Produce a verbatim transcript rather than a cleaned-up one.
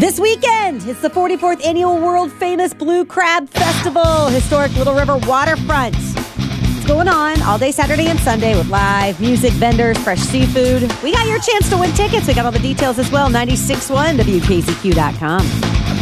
This weekend, it's the forty-fourth Annual World Famous Blue Crab Festival, historic Little River waterfront. It's going on all day Saturday and Sunday with live music, vendors, fresh seafood. We got your chance to win tickets. We got all the details as well, ninety-six point one W K Z Q dot com.